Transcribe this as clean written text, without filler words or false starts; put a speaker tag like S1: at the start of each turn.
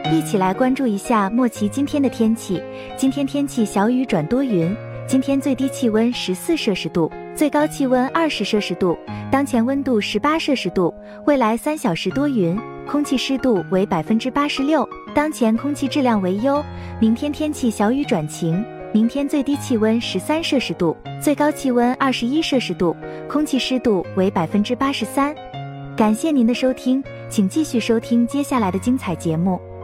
S1: 一起来关注一下莫奇今天的天气。今天天气小雨转多云，今天最低气温14摄氏度，最高气温20摄氏度，当前温度18摄氏度，未来3小时多云，空气湿度为86%，当前空气质量为优。明天天气小雨转晴，明天最低气温13摄氏度，最高气温21摄氏度，空气湿度为83%。感谢您的收听，请继续收听接下来的精彩节目。